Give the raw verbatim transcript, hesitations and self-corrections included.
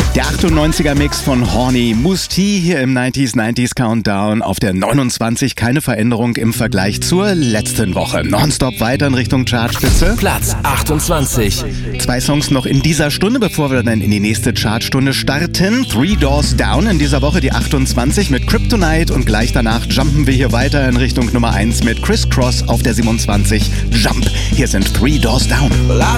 Der achtundneunziger-Mix von Horny Mousse-T hier im neunziger neunzig Countdown auf der neunundzwanzig. Keine Veränderung im Vergleich zur letzten Woche. Nonstop weiter in Richtung Chartspitze. Platz achtundzwanzig. Zwei Songs noch in dieser Stunde, bevor wir dann in die nächste Chartstunde starten. Three Doors Down in dieser Woche die achtundzwanzig mit Kryptonite und gleich danach jumpen wir hier weiter in Richtung Nummer eins mit Criss Cross auf der siebenundzwanzig. Jump. Hier sind Three Doors Down. Well,